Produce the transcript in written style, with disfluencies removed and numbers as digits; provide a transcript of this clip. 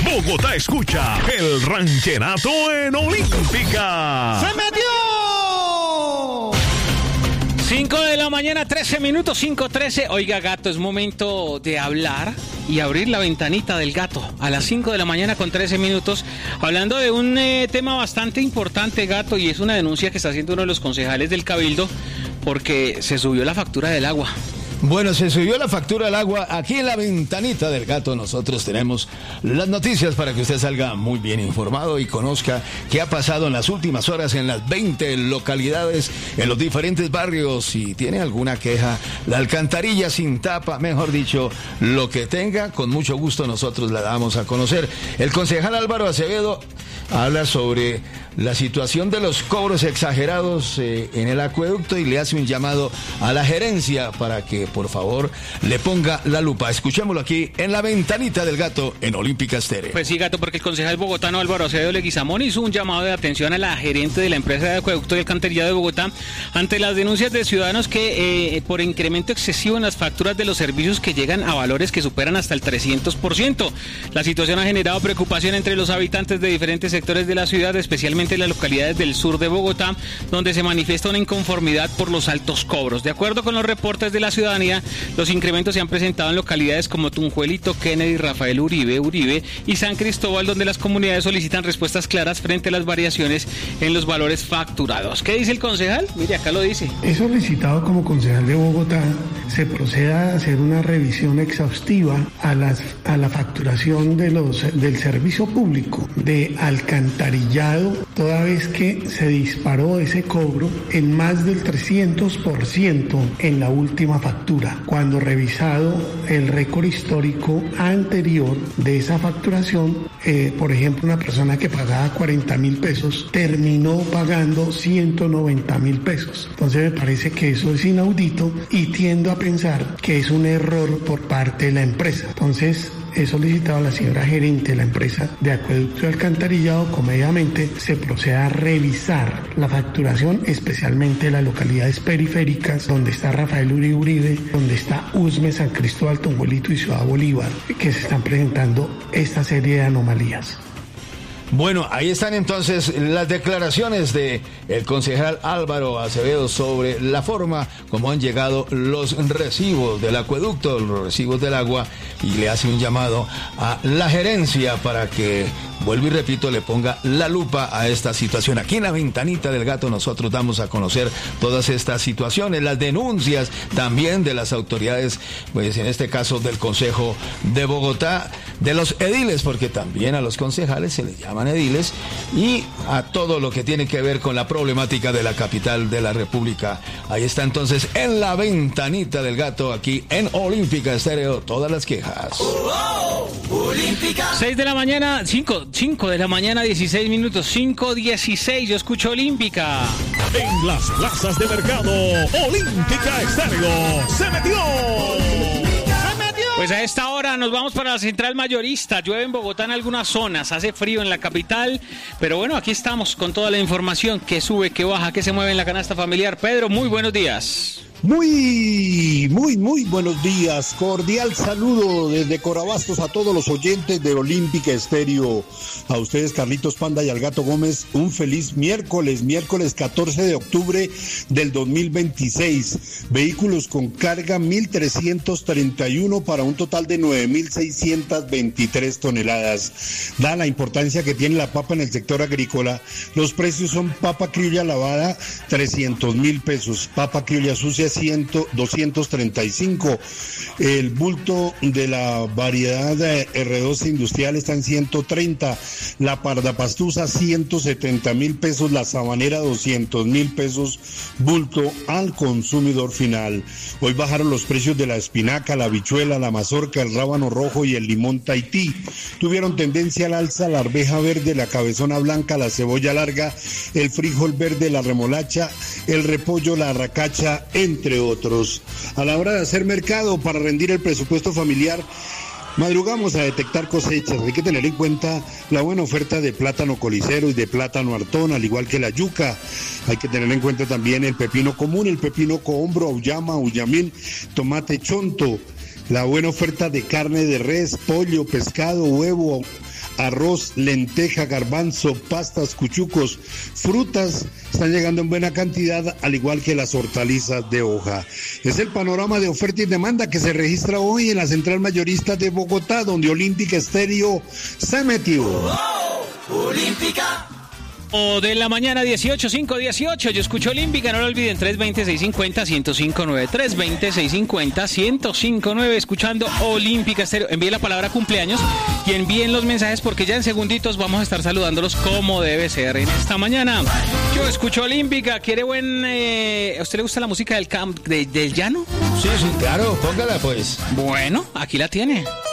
Bogotá escucha el rancherato en Olímpica. ¡Se metió! 5 de la mañana, 13 minutos, 5:13. Oiga, gato, es momento de hablar y abrir la ventanita del gato a las 5 de la mañana con 13 minutos, hablando de un tema bastante importante, gato, y es una denuncia que está haciendo uno de los concejales del Cabildo porque se subió la factura del agua. Bueno, se subió la factura del agua. Aquí en la ventanita del gato nosotros tenemos las noticias para que usted salga muy bien informado y conozca qué ha pasado en las últimas horas en las 20 localidades, en los diferentes barrios. Si tiene alguna queja, la alcantarilla sin tapa, mejor dicho, lo que tenga, con mucho gusto nosotros la damos a conocer. El concejal Álvaro Acevedo habla sobre la situación de los cobros exagerados en el acueducto y le hace un llamado a la gerencia para que por favor le ponga la lupa. Escuchémoslo aquí en la ventanita del gato en Olímpica Estéreo. Pues sí, gato, porque el concejal bogotano Álvaro Acevedo Leguizamón hizo un llamado de atención a la gerente de la empresa de acueducto y alcantarillado de Bogotá ante las denuncias de ciudadanos que por incremento excesivo en las facturas de los servicios que llegan a valores que superan hasta el 300%. La situación ha generado preocupación entre los habitantes de diferentes sectores de la ciudad, especialmente en las localidades del sur de Bogotá, donde se manifiesta una inconformidad por los altos cobros. De acuerdo con los reportes de la ciudadanía, los incrementos se han presentado en localidades como Tunjuelito, Kennedy, Rafael Uribe y San Cristóbal, donde las comunidades solicitan respuestas claras frente a las variaciones en los valores facturados. ¿Qué dice el concejal? Mire, acá lo dice. He solicitado como concejal de Bogotá se proceda a hacer una revisión exhaustiva a la facturación del servicio público de alcantarillado, toda vez que se disparó ese cobro en más del 300% en la última factura, cuando revisado el récord histórico anterior de esa facturación, por ejemplo, una persona que pagaba 40.000 pesos terminó pagando 190.000 pesos. Entonces me parece que eso es inaudito y tiendo a pensar que es un error por parte de la empresa. Entonces he solicitado a la señora gerente de la empresa de acueducto y alcantarillado comedidamente se proceda a revisar la facturación, especialmente de las localidades periféricas, donde está Rafael Uribe, donde está Usme, San Cristóbal, Tunjuelito y Ciudad Bolívar, que se están presentando esta serie de anomalías. Bueno, ahí están entonces las declaraciones de el concejal Álvaro Acevedo sobre la forma como han llegado los recibos del acueducto, los recibos del agua, y le hace un llamado a la gerencia para que, vuelvo y repito, le ponga la lupa a esta situación. Aquí en la ventanita del gato nosotros damos a conocer todas estas situaciones, las denuncias también de las autoridades, pues en este caso del Consejo de Bogotá, de los ediles, porque también a los concejales se les llama ediles, y a todo lo que tiene que ver con la problemática de la capital de la República. Ahí está entonces en la ventanita del gato, aquí en Olímpica Estéreo, todas las quejas. 6 de la mañana, 5 de la mañana, 16 minutos, 5:16, yo escucho Olímpica. En las plazas de mercado, Olímpica Estéreo se metió. Pues a esta hora nos vamos para la central mayorista. Llueve en Bogotá en algunas zonas, hace frío en la capital, pero bueno, aquí estamos con toda la información que sube, que baja, que se mueve en la canasta familiar. Pedro, muy buenos días. Muy buenos días. Cordial saludo desde Corabastos a todos los oyentes de Olímpica Estéreo. A ustedes, Carlitos Panda y al Gato Gómez, un feliz miércoles 14 de octubre del 2026. Vehículos con carga 1.331 para un total de 9.623 toneladas. Da la importancia que tiene la papa en el sector agrícola. Los precios son papa criolla lavada, 300.000 pesos. Papa criolla sucia, 235. El bulto de la variedad de R12 industrial está en 130. La pardapastusa, 170.000 pesos. La sabanera, 200.000 pesos. Bulto al consumidor final. Hoy bajaron los precios de la espinaca, la habichuela, la mazorca, el rábano rojo y el limón Tahití. Tuvieron tendencia al alza la arveja verde, la cabezona blanca, la cebolla larga, el frijol verde, la remolacha, el repollo, la arracacha, entre otros. A la hora de hacer mercado para rendir el presupuesto familiar, madrugamos a detectar cosechas. Hay que tener en cuenta la buena oferta de plátano colicero y de plátano hartón, al igual que la yuca. Hay que tener en cuenta también el pepino común, el pepino cohombro, auyama, auyamín, tomate chonto. La buena oferta de carne de res, pollo, pescado, huevo, arroz, lenteja, garbanzo, pastas, cuchucos, frutas están llegando en buena cantidad, al igual que las hortalizas de hoja. Es el panorama de oferta y demanda que se registra hoy en la central mayorista de Bogotá, donde Olímpica Estéreo se metió. Olímpica. O de la mañana 18:18. Yo escucho Olímpica, no lo olviden. 320-650-1059. 320-650-1059. Escuchando Olímpica Estéreo. Envíen la palabra cumpleaños y envíen los mensajes porque ya en segunditos vamos a estar saludándolos como debe ser en esta mañana. Yo escucho Olímpica. ¿Quiere buen... ¿A usted le gusta la música del llano? Sí, claro, póngala pues. Bueno, aquí la tiene.